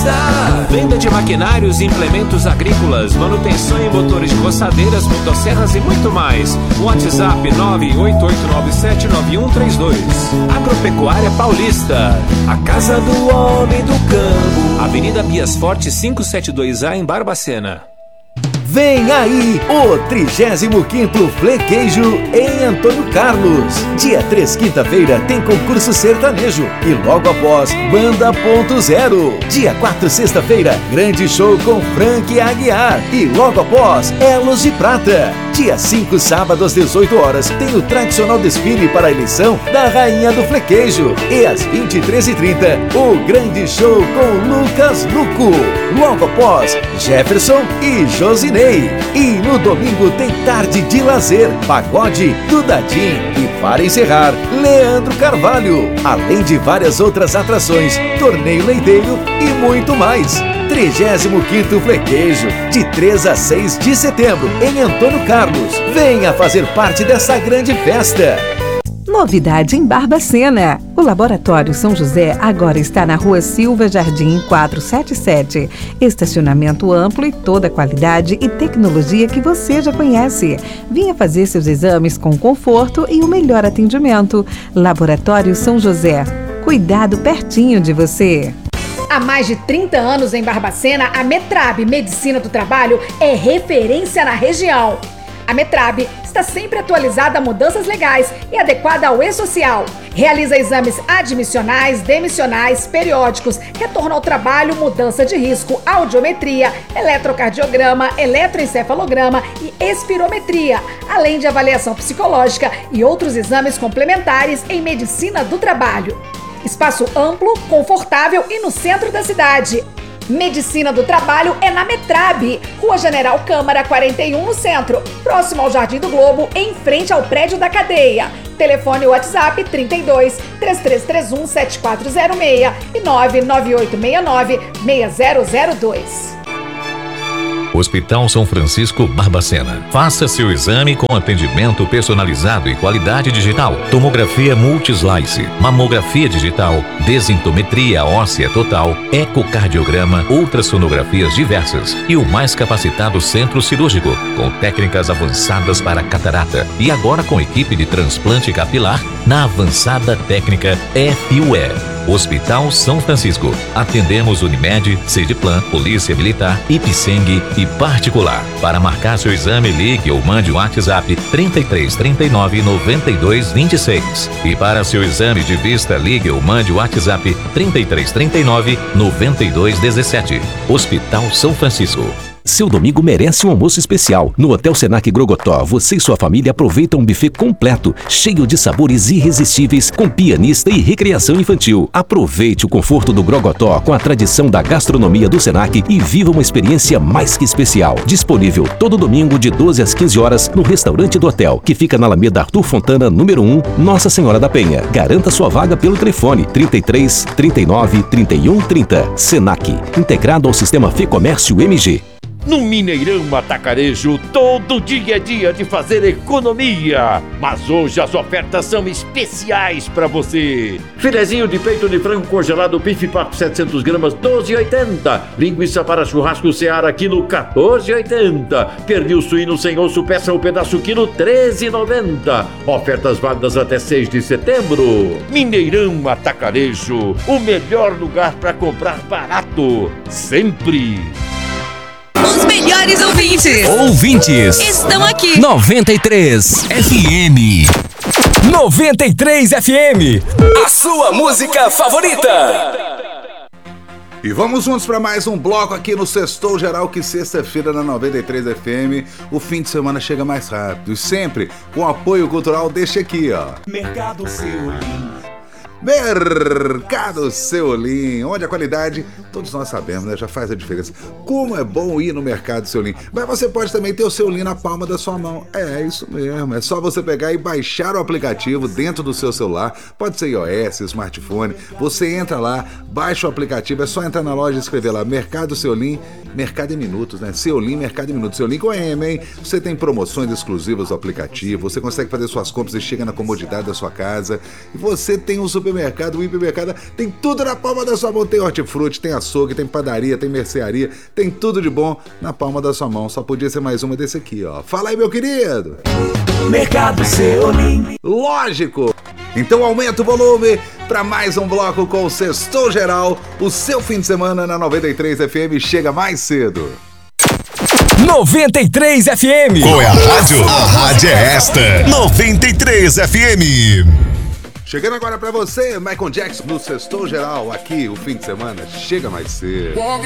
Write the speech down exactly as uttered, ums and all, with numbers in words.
Paulista. Venda de maquinários e implementos agrícolas, manutenção em motores de roçadeiras, motosserras e muito mais. WhatsApp nove oito oito nove sete nove um três dois. Agropecuária Paulista, a casa do homem do campo. Avenida Bias Forte quinhentos e setenta e dois A em Barbacena. Vem aí o trigésimo quinto Flequeijo em Antônio Carlos. Dia três, quinta-feira, tem concurso sertanejo e logo após, Banda Ponto Zero. Dia quatro, sexta-feira, grande show com Frank Aguiar e logo após, Elos de Prata. Dia cinco, sábado às dezoito horas, tem o tradicional desfile para a eleição da Rainha do Flequeijo. E às vinte e três e trinta, o grande show com Lucas Luco. Logo após, Jefferson e Josinei. E no domingo tem tarde de lazer, pagode do Dadim e para encerrar, Leandro Carvalho. Além de várias outras atrações, torneio leiteiro e muito mais. trigésimo quinto Flequeijo, de três a seis de setembro, em Antônio Carlos. Venha fazer parte dessa grande festa. Novidade em Barbacena. O Laboratório São José agora está na Rua Silva Jardim quatrocentos e setenta e sete. Estacionamento amplo e toda a qualidade e tecnologia que você já conhece. Venha fazer seus exames com conforto e o melhor atendimento. Laboratório São José. Cuidado pertinho de você. Há mais de trinta anos em Barbacena, a Metrab Medicina do Trabalho é referência na região. A Metrab está sempre atualizada a mudanças legais e adequada ao e-social. Realiza exames admissionais, demissionais, periódicos, retorno ao trabalho, mudança de risco, audiometria, eletrocardiograma, eletroencefalograma e espirometria, além de avaliação psicológica e outros exames complementares em medicina do trabalho. Espaço amplo, confortável e no centro da cidade. Medicina do Trabalho é na Metrab, Rua General Câmara quarenta e um, no centro, próximo ao Jardim do Globo, em frente ao prédio da cadeia. Telefone WhatsApp trinta e dois, três três três um, sete quatro zero seis e nove nove oito seis nove, seis zero zero dois. Hospital São Francisco Barbacena. Faça seu exame com atendimento personalizado e qualidade digital. Tomografia multislice, mamografia digital, desintometria óssea total, ecocardiograma, ultrassonografias diversas e o mais capacitado centro cirúrgico, com técnicas avançadas para catarata e agora com equipe de transplante capilar na avançada técnica F U E. Hospital São Francisco. Atendemos Unimed, Cediplan, Polícia Militar, Ipseng e particular. Para marcar seu exame, ligue ou mande um WhatsApp trinta e três, trinta e nove, noventa e dois, vinte e seis. E para seu exame de vista, ligue ou mande o WhatsApp trinta e três, trinta e nove, noventa e dois, dezessete. Hospital São Francisco. Seu domingo merece um almoço especial. No Hotel Senac Grogotó, você e sua família aproveitam um buffet completo, cheio de sabores irresistíveis, com pianista e recreação infantil. Aproveite o conforto do Grogotó com a tradição da gastronomia do Senac e viva uma experiência mais que especial. Disponível todo domingo de doze às quinze horas no restaurante do hotel, que fica na Alameda Arthur Fontana, número um, Nossa Senhora da Penha. Garanta sua vaga pelo telefone trinta e três, trinta e nove, trinta e um, trinta. Senac, integrado ao sistema Fê Comércio M G. No Mineirão Atacarejo, todo dia é dia de fazer economia. Mas hoje as ofertas são especiais para você. Filezinho de peito de frango congelado Bife Papo setecentos gramas, doze e oitenta. Linguiça para churrasco Seara, quilo quatorze e oitenta. Pernil suíno sem osso, peça o pedaço, quilo treze e noventa. Ofertas válidas até seis de setembro. Mineirão Atacarejo, o melhor lugar para comprar barato. Sempre. Os melhores ouvintes. Ouvintes. Estão aqui. noventa e três F M. noventa e três F M. A sua música favorita. E vamos juntos para mais um bloco aqui no Sextou Geral, que sexta-feira na noventa e três F M, o fim de semana chega mais rápido. E sempre com apoio cultural, deixa aqui, ó. Mercado Seolim. Mercado Seolim, onde a qualidade, todos nós sabemos, né, já faz a diferença. Como é bom ir no Mercado Seolim. Mas você pode também ter o Seolim na palma da sua mão. É isso mesmo, é só você pegar e baixar o aplicativo dentro do seu celular. Pode ser iOS, smartphone. Você entra lá, baixa o aplicativo, é só entrar na loja e escrever lá Mercado Seolim, Mercado em Minutos, né? Seolim, Mercado em Minutos. Seolim com M, hein? Você tem promoções exclusivas do aplicativo, você consegue fazer suas compras e chega na comodidade da sua casa. E você tem um super hipermercado. O hipermercado tem tudo na palma da sua mão. Tem hortifruti, tem açougue, tem padaria, tem mercearia, tem tudo de bom na palma da sua mão. Só podia ser mais uma desse aqui, ó. Fala aí, meu querido. Mercado Seolim. Lógico. Então aumenta o volume para mais um bloco com o Sextou Geral. O seu fim de semana na noventa e três F M chega mais cedo. noventa e três F M. Qual é a rádio? A rádio é esta. noventa e três F M. Chegando agora para você, Michael Jackson no Sextou Geral. Aqui o fim de semana chega mais cedo.